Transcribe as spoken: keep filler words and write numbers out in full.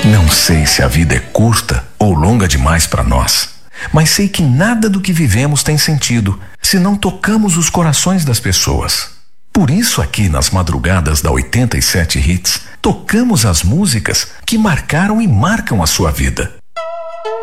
Não sei se a vida é curta ou longa demais para nós, mas sei que nada do que vivemos tem sentido se não tocamos os corações das pessoas. Por isso, aqui nas madrugadas da oitenta e sete Hits, tocamos as músicas que marcaram e marcam a sua vida.